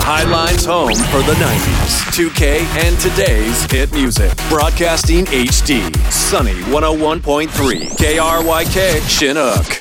Highline's home for the 90s, 2K, and today's hit music. Broadcasting HD, Sunny 101.3, KRYK, Chinook.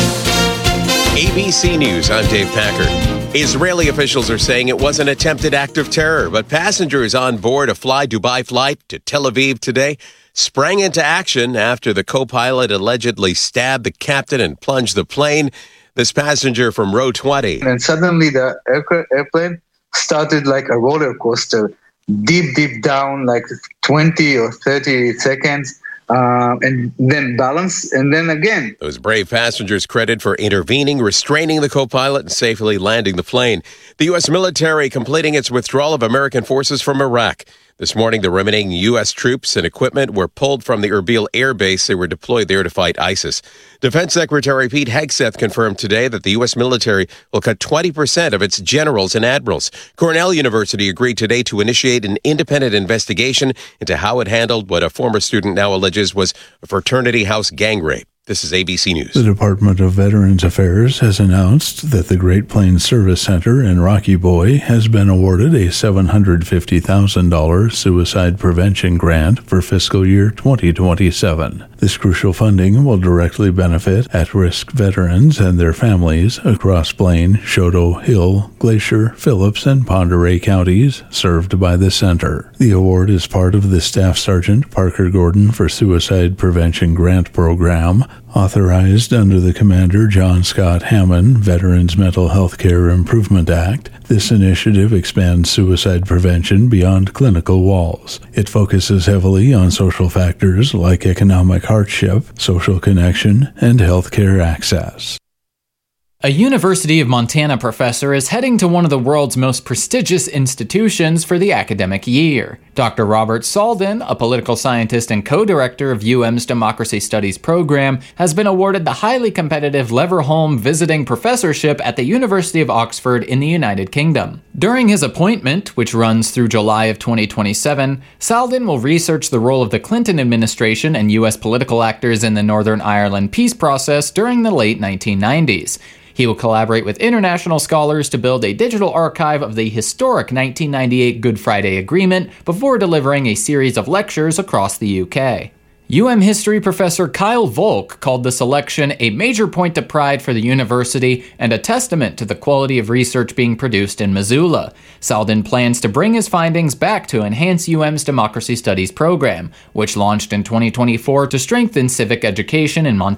ABC News, I'm Dave Packard. Israeli officials are saying it was an attempted act of terror, but passengers on board a Fly Dubai flight to Tel Aviv today sprang into action after the co-pilot allegedly stabbed the captain and plunged the plane. This passenger from row 20. And suddenly the airplane started like a roller coaster, deep down, like 20 or 30 seconds. And then balance, and then again. Those brave passengers credited for intervening, restraining the co-pilot, and safely landing the plane. The U.S. military completing its withdrawal of American forces from Iraq. This morning, the remaining U.S. troops and equipment were pulled from the Erbil Air Base. They were deployed there to fight ISIS. Defense Secretary Pete Hegseth confirmed today that the U.S. military will cut 20% of its generals and admirals. Cornell University agreed today to initiate an independent investigation into how it handled what a former student now alleges was a fraternity house gang rape. This is ABC News. The Department of Veterans Affairs has announced that the Great Plains Service Center in Rocky Boy has been awarded a $750,000 suicide prevention grant for fiscal year 2027. This crucial funding will directly benefit at-risk veterans and their families across Blaine, Choteau, Hill, Glacier, Phillips, and Pend Oreille counties served by the center. The award is part of the Staff Sergeant Parker Gordon for Suicide Prevention Grant Program, authorized under the Commander John Scott Hammond Veterans Mental Health Care Improvement Act. This initiative expands suicide prevention beyond clinical walls. It focuses heavily on social factors like economic hardship, social connection, and health care access. A University of Montana professor is heading to one of the world's most prestigious institutions for the academic year. Dr. Robert Salden, a political scientist and co-director of UM's Democracy Studies program, has been awarded the highly competitive Leverhulme Visiting Professorship at the University of Oxford in the United Kingdom. During his appointment, which runs through July of 2027, Salden will research the role of the Clinton administration and U.S. political actors in the Northern Ireland peace process during the late 1990s. He will collaborate with international scholars to build a digital archive of the historic 1998 Good Friday Agreement before delivering a series of lectures across the UK. UM history professor Kyle Volk called the selection a major point of pride for the university and a testament to the quality of research being produced in Missoula. Salden plans to bring his findings back to enhance UM's Democracy Studies program, which launched in 2024 to strengthen civic education in Montana.